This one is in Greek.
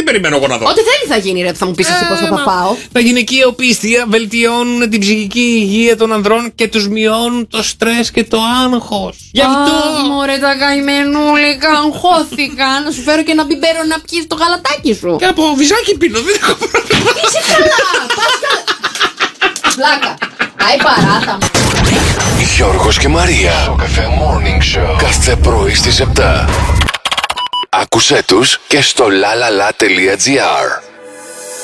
περιμένω εγώ να δω. Ό,τι θέλει θα γίνει, ρε, θα μου πεις εσύ πώς θα πάω. Τα γυναικεία οπίστια βελτιώνουν την ψυχική υγεία των ανδρών και τους μειώνουν το στρες και το άγχος. Γι' αυτό. Μωρέ, τα καημενούλικα αγχώθηκα. Να σου φέρω και ένα μπιμπέρο να πιεις το γαλατάκι σου. Και από βυζάκι πίνω, δεν έχω πρόβλημα. Είσαι καλά. Πλάκα. Πάει παράτα. Γιώργος και Μαρία. Στο Cafe Morning Show. Κάθε πρωί στις 7. Άκουσέ τους και στο lalala.gr.